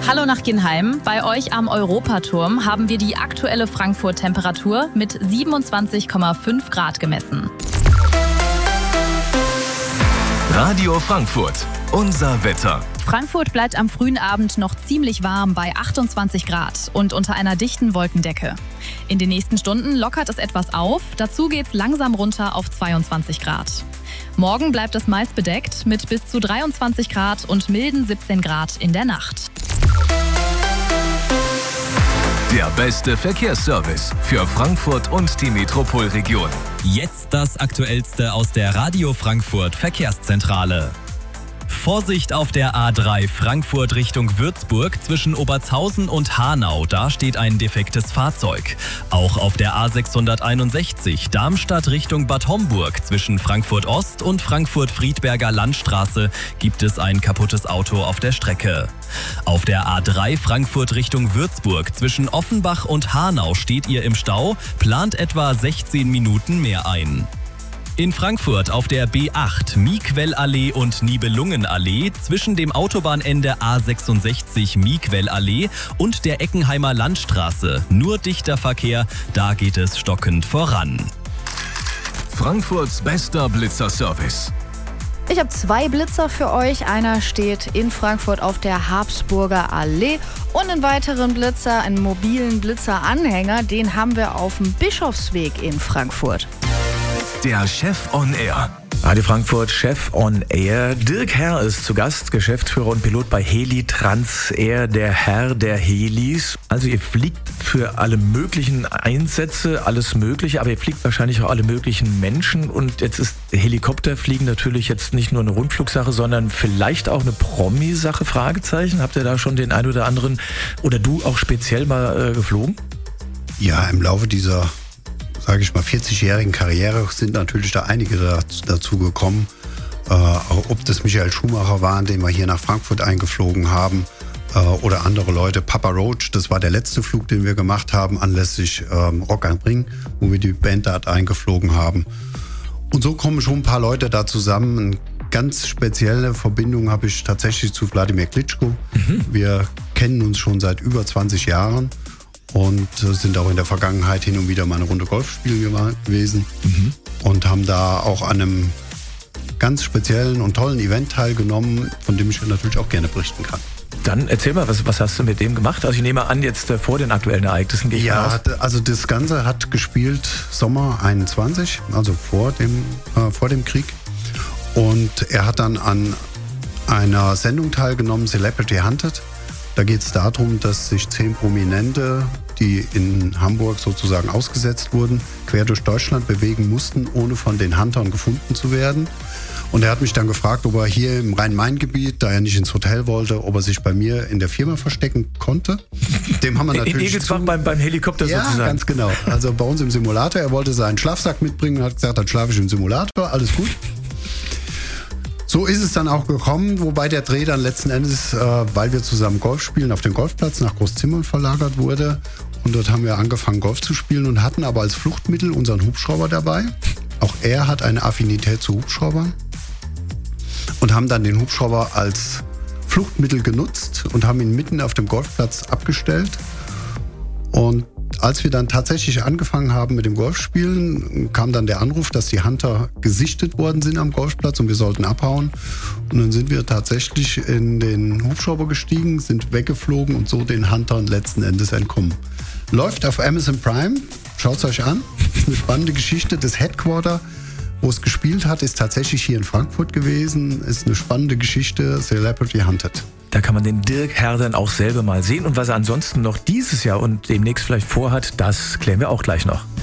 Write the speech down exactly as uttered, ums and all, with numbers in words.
Hallo nach Ginheim. Bei euch am Europaturm haben wir die aktuelle Frankfurt-Temperatur mit siebenundzwanzig Komma fünf Grad gemessen. Radio Frankfurt, unser Wetter. Frankfurt bleibt am frühen Abend noch ziemlich warm bei achtundzwanzig Grad und unter einer dichten Wolkendecke. In den nächsten Stunden lockert es etwas auf, dazu geht's langsam runter auf zweiundzwanzig Grad. Morgen bleibt es meist bedeckt mit bis zu dreiundzwanzig Grad und milden siebzehn Grad in der Nacht. Der beste Verkehrsservice für Frankfurt und die Metropolregion. Jetzt das Aktuellste aus der Radio Frankfurt Verkehrszentrale. Vorsicht auf der A drei Frankfurt Richtung Würzburg zwischen Obertshausen und Hanau, da steht ein defektes Fahrzeug. Auch auf der A sechshunderteinundsechzig Darmstadt Richtung Bad Homburg zwischen Frankfurt Ost und Frankfurt-Friedberger Landstraße gibt es ein kaputtes Auto auf der Strecke. Auf der A drei Frankfurt Richtung Würzburg zwischen Offenbach und Hanau steht ihr im Stau, plant etwa sechzehn Minuten mehr ein. In Frankfurt auf der B acht Miekwellallee und Nibelungenallee zwischen dem Autobahnende A sechsundsechzig Miekwellallee und der Eckenheimer Landstraße. Nur dichter Verkehr, da geht es stockend voran. Frankfurts bester Blitzerservice. Ich habe zwei Blitzer für euch. Einer steht in Frankfurt auf der Habsburger Allee und einen weiteren Blitzer, einen mobilen Blitzeranhänger, den haben wir auf dem Bischofsweg in Frankfurt. Der Chef on Air. Radio Frankfurt, Chef on Air. Dirk Herr ist zu Gast, Geschäftsführer und Pilot bei Heli Trans Air, der Herr der Helis. Also ihr fliegt für alle möglichen Einsätze, alles Mögliche, aber ihr fliegt wahrscheinlich auch alle möglichen Menschen. Und jetzt ist Helikopterfliegen natürlich jetzt nicht nur eine Rundflugsache, sondern vielleicht auch eine Promi-Sache, Fragezeichen. Habt ihr da schon den ein oder anderen, oder du auch speziell mal äh, geflogen? Ja, im Laufe dieser sage ich mal, vierzigjährigen Karriere sind natürlich da einige dazu, dazu gekommen. Äh, ob das Michael Schumacher waren, den wir hier nach Frankfurt eingeflogen haben, äh, oder andere Leute. Papa Roach, das war der letzte Flug, den wir gemacht haben, anlässlich ähm, Rock am Ring, wo wir die Band dort eingeflogen haben. Und so kommen schon ein paar Leute da zusammen. Eine ganz spezielle Verbindung habe ich tatsächlich zu Wladimir Klitschko. Mhm. Wir kennen uns schon seit über zwanzig Jahren. Und sind auch in der Vergangenheit hin und wieder mal eine Runde Golf spielen gewesen. Mhm. Und haben da auch an einem ganz speziellen und tollen Event teilgenommen, von dem ich natürlich auch gerne berichten kann. Dann erzähl mal, was, was hast du mit dem gemacht? Also ich nehme an, jetzt äh, vor den aktuellen Ereignissen gehe ich Ja, raus. Also das Ganze hat gespielt Sommer einundzwanzig, also vor dem, äh, vor dem Krieg. Und er hat dann an einer Sendung teilgenommen, Celebrity Hunted. Da geht es darum, dass sich zehn Prominente, die in Hamburg sozusagen ausgesetzt wurden, quer durch Deutschland bewegen mussten, ohne von den Huntern gefunden zu werden. Und er hat mich dann gefragt, ob er hier im Rhein-Main-Gebiet, da er nicht ins Hotel wollte, ob er sich bei mir in der Firma verstecken konnte. Dem haben wir natürlich... In Egelsbach beim, beim Helikopter ja, sozusagen. Ja, ganz genau. Also bei uns im Simulator. Er wollte seinen Schlafsack mitbringen und hat gesagt, dann schlafe ich im Simulator, alles gut. So ist es dann auch gekommen, wobei der Dreh dann letzten Endes, äh, weil wir zusammen Golf spielen, auf den Golfplatz nach Großzimmern verlagert wurde. Und dort haben wir angefangen, Golf zu spielen und hatten aber als Fluchtmittel unseren Hubschrauber dabei. Auch er hat eine Affinität zu Hubschraubern. Und haben dann den Hubschrauber als Fluchtmittel genutzt und haben ihn mitten auf dem Golfplatz abgestellt. Und als wir dann tatsächlich angefangen haben mit dem Golfspielen, kam dann der Anruf, dass die Hunter gesichtet worden sind am Golfplatz und wir sollten abhauen. Und dann sind wir tatsächlich in den Hubschrauber gestiegen, sind weggeflogen und so den Huntern letzten Endes entkommen. Läuft auf Amazon Prime, schaut es euch an. Ist eine spannende Geschichte. Das Headquarter, wo es gespielt hat, ist tatsächlich hier in Frankfurt gewesen. Ist eine spannende Geschichte, Celebrity Hunted. Da kann man den Dirk Herr dann auch selber mal sehen. Und was er ansonsten noch dieses Jahr und demnächst vielleicht vorhat, das klären wir auch gleich noch.